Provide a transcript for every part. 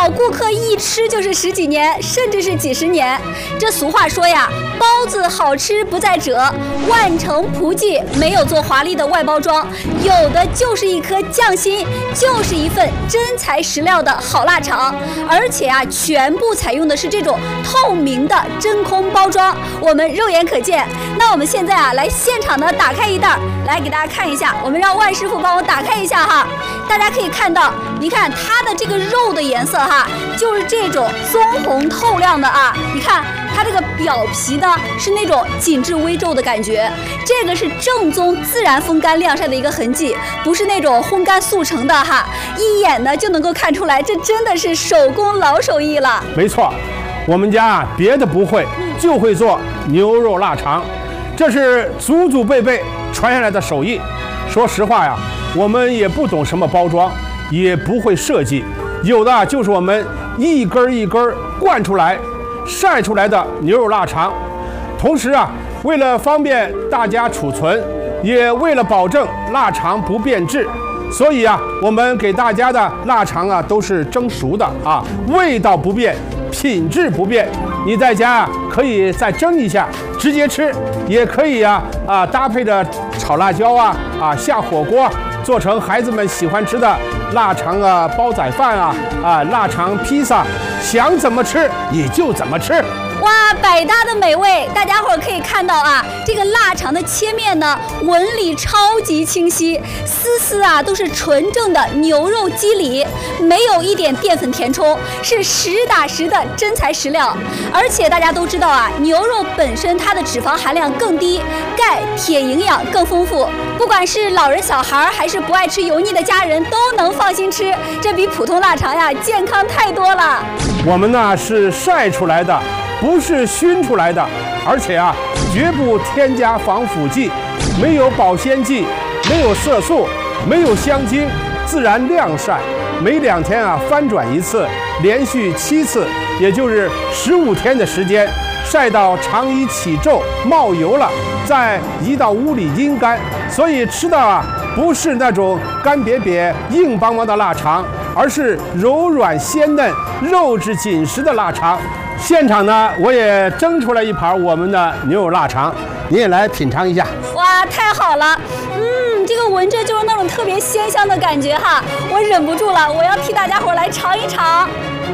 老顾客一吃就是10几年，甚至是几十年。这俗话说呀，包子好吃不在褶，万成仆记没有做华丽的外包装，有的就是一颗匠心，就是一份真材实料的好腊肠。而且啊，全部采用的是这种透明的真空包装，我们肉眼可见。那我们现在啊，来现场呢打开一袋，来给大家看一下。我们让万师傅帮我打开一下哈，大家可以看到，你看它的这个肉的颜色哈，就是这种棕红透亮的啊。你看它这个表皮呢是那种紧致微皱的感觉，这个是正宗自然风干晾晒的一个痕迹，不是那种烘干速成的哈，一眼呢就能够看出来，这真的是手工老手艺了。 没错，我们家啊别的不会，就会做牛肉腊肠，这是祖祖辈辈传下来的手艺。说实话呀，我们也不懂什么包装，也不会设计，有的就是我们一根一根灌出来晒出来的牛肉腊肠。同时啊，为了方便大家储存，也为了保证腊肠不变质，所以啊，我们给大家的腊肠啊都是蒸熟的啊，味道不变，品质不变。你在家啊可以再蒸一下直接吃，也可以搭配着炒辣椒下火锅，做成孩子们喜欢吃的腊肠煲仔饭腊肠披萨，想怎么吃你就怎么吃。 哇，百搭的美味！大家伙儿可以看到啊，这个腊肠的切面呢，纹理超级清晰，丝丝啊都是纯正的牛肉肌理，没有一点淀粉填充，是实打实的真材实料。而且大家都知道啊，牛肉本身它的脂肪含量更低，钙、铁营养更丰富，不管是老人小孩还是不爱吃油腻的家人都能放心吃，这比普通腊肠呀健康太多了。 我们呢是晒出来的，不是熏出来的，而且啊，绝不添加防腐剂，没有保鲜剂，没有色素，没有香精，自然晾晒，每2天翻转一次，连续7次，也就是15天的时间，晒到肠衣起皱冒油了，再移到屋里阴干。所以吃的不是那种干瘪瘪硬邦邦的腊肠，而是柔软鲜嫩肉质紧实的腊肠。现场呢，我也蒸出来一盘我们的牛肉腊肠，你也来品尝一下。 哇，太好了！这个闻着就是那种特别鲜香的感觉哈，我忍不住了，我要替大家伙来尝一尝。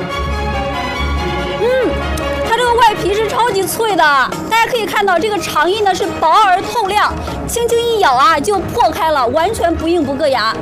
它这个外皮是超级脆的，大家可以看到这个肠衣呢是薄而透亮，轻轻一咬就破开了，完全不硬不硌牙。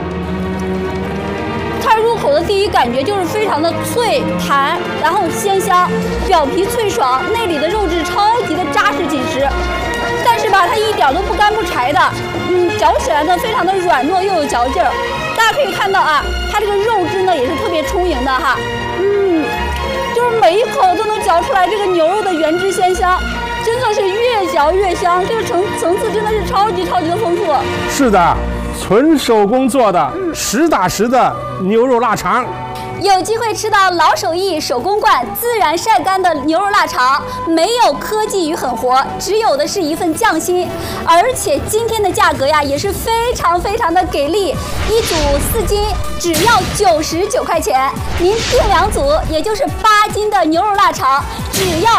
它入口的第一感觉就是非常的脆弹，然后鲜香，表皮脆爽，内里的肉质超级的扎实紧实，但是吧，它一点都不干不柴的，嚼起来呢非常的软糯又有嚼劲儿。大家可以看到它这个肉质呢也是特别充盈的哈，就是每一口都能嚼出来这个牛肉的原汁鲜香，真的是越嚼越香，这个层次真的是超级的丰富。 是的，纯手工做的，实打实的牛肉腊肠。 有机会吃到老手艺手工灌自然晒干的牛肉腊肠，没有科技与狠活，只有的是一份匠心。而且今天的价格呀也是非常的给力，一组4斤只要99块钱，您订2组，也就是8斤的牛肉腊肠，只要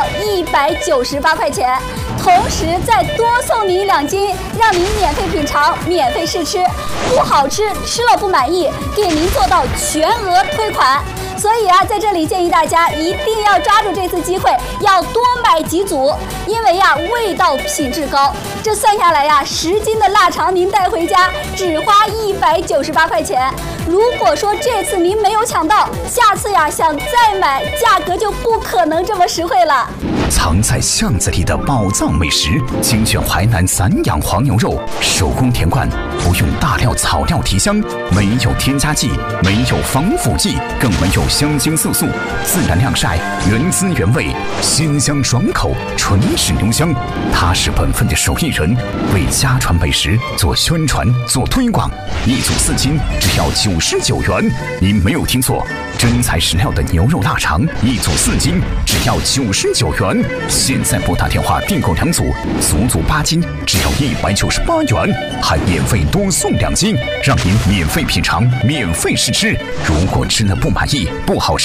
198块钱。同时再多送您2斤，让您免费品尝、免费试吃，不好吃吃了不满意，给您做到全额退款。所以在这里建议大家一定要抓住这次机会，要多买几组，因为味道品质高。这算下来10斤的腊肠您带回家只花198块钱。如果说这次您没有抢到，下次想再买，价格就不可能这么实惠了。 藏在巷子里的宝藏美食，精选淮南散养黄牛肉，手工填灌，不用大料草料提香，没有添加剂，没有防腐剂，更没有香精色素，自然晾晒，原汁原味，鲜香爽口，纯质牛香。他是本分的手艺人，为家传美食做宣传做推广。1组4斤只要99元，您没有听错，真材实料的牛肉腊肠，1组4斤只要99元。现在拨打电话订购2组，足足8斤只要198元，还免费多送2斤，让您免费品尝，免费试吃。如果吃了不满意，不好吃。